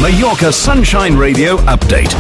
Mallorca Sunshine Radio update.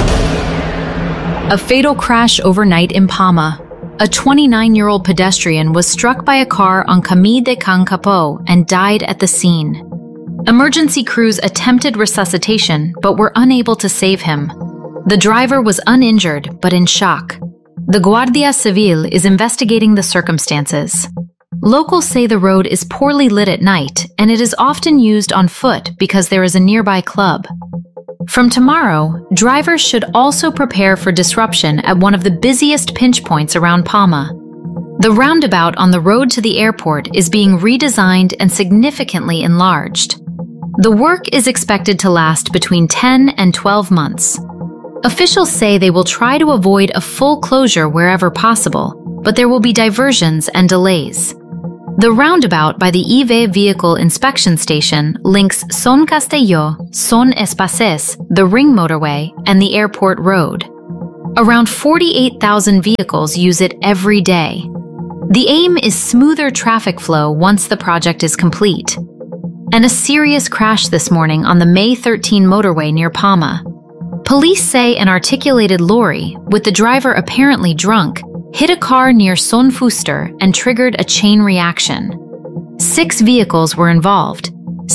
A fatal crash overnight in Palma. A 29-year-old pedestrian was struck by a car on Camí de Can Capó and died at the scene. Emergency crews attempted resuscitation but were unable to save him. The driver was uninjured but in shock. The Guardia Civil is investigating the circumstances. Locals say the road is poorly lit at night and it is often used on foot because there is a nearby club. From tomorrow, drivers should also prepare for disruption at one of the busiest pinch points around Palma. The roundabout on the road to the airport is being redesigned and significantly enlarged. The work is expected to last between 10 and 12 months. Officials say they will try to avoid a full closure wherever possible, but there will be diversions and delays. The roundabout by the EV Vehicle Inspection Station links Son Castelló, Son Espases, the Ring Motorway, and the airport road. Around 48,000 vehicles use it every day. The aim is smoother traffic flow once the project is complete. And a serious crash this morning on the May 13 motorway near Palma. Police say an articulated lorry, with the driver apparently drunk, hit a car near Son Fuster and triggered a chain reaction. 6 vehicles were involved.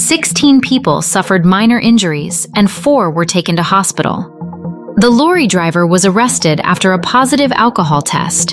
16 people suffered minor injuries and 4 were taken to hospital. The lorry driver was arrested after a positive alcohol test.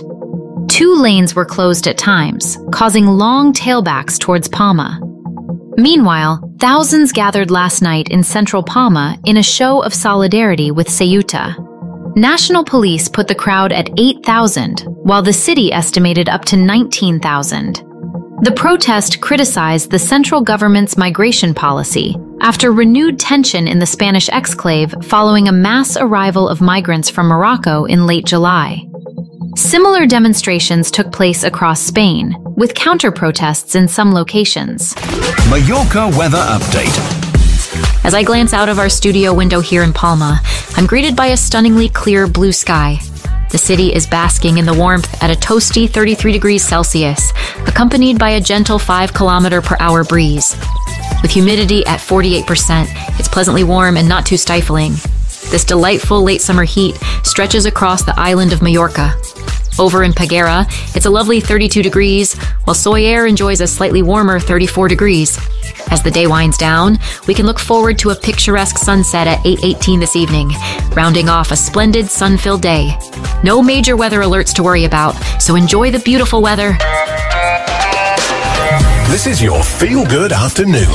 2 lanes were closed at times, causing long tailbacks towards Palma. Meanwhile, thousands gathered last night in central Palma in a show of solidarity with Ceuta. National police put the crowd at 8,000, while the city estimated up to 19,000. The protest criticized the central government's migration policy after renewed tension in the Spanish exclave following a mass arrival of migrants from Morocco in late July. Similar demonstrations took place across Spain, with counter-protests in some locations. Mallorca weather update. As I glance out of our studio window here in Palma, I'm greeted by a stunningly clear blue sky. The city is basking in the warmth at a toasty 33 degrees Celsius, accompanied by a gentle 5-kilometer-per-hour breeze. With humidity at 48%, it's pleasantly warm and not too stifling. This delightful late summer heat stretches across the island of Mallorca. Over in Peguera, it's a lovely 32 degrees, while Sóller enjoys a slightly warmer 34 degrees. As the day winds down, we can look forward to a picturesque sunset at 8:18 this evening, rounding off a splendid sun-filled day. No major weather alerts to worry about, so enjoy the beautiful weather. This is your feel-good afternoon.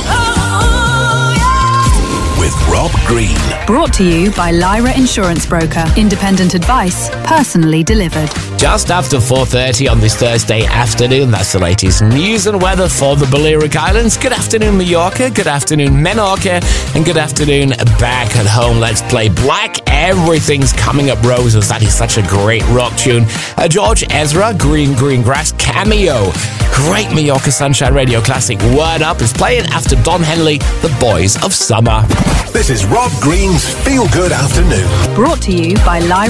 With Rob Green. Brought to you by Lyra Insurance Broker. Independent advice, personally delivered. Just after 4:30 on this Thursday afternoon, that's the latest news and weather for the Balearic Islands. Good afternoon, Mallorca. Good afternoon, Menorca. And good afternoon back at home. Let's play Black Everything's Coming Up Roses. That is such a great rock tune. George Ezra, Green Grass, Cameo. Great Mallorca Sunshine Radio classic. Word Up is playing after Don Henley, The Boys of Summer. This is Rob Green's Feel Good Afternoon. Brought to you by Lyra